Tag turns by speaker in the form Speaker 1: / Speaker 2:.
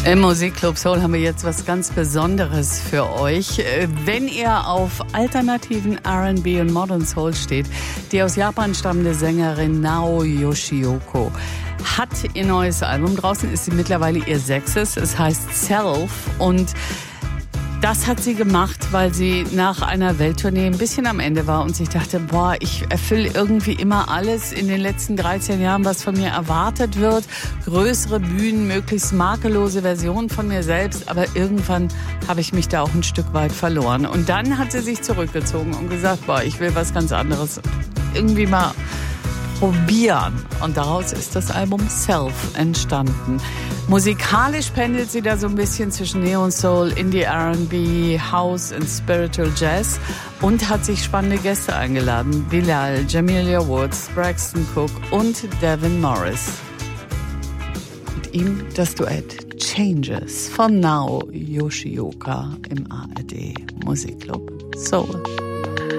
Speaker 1: Im Musikclub Soul haben wir jetzt was ganz Besonderes für euch. Wenn ihr auf alternativen R&B und Modern Soul steht, die aus Japan stammende Sängerin Nao Yoshioka hat ihr neues Album draußen, ist sie mittlerweile ihr 6. Es heißt Self und das hat sie gemacht, weil sie nach einer Welttournee ein bisschen am Ende war und sich dachte, boah, ich erfülle irgendwie immer alles in den letzten 13 Jahren, was von mir erwartet wird. Größere Bühnen, möglichst makellose Versionen von mir selbst. Aber irgendwann habe ich mich da auch ein Stück weit verloren. Und dann hat sie sich zurückgezogen und gesagt, boah, ich will was ganz anderes. Irgendwie mal probieren. Und daraus ist das Album Self entstanden. Musikalisch pendelt sie da so ein bisschen zwischen Neo Soul, Indie R&B, House und Spiritual Jazz und hat sich spannende Gäste eingeladen. Bilal, Jamilia Woods, Braxton Cook und Devin Morris. Mit ihm das Duett Changes von Nao Yoshioka im ARD Musikclub Soul.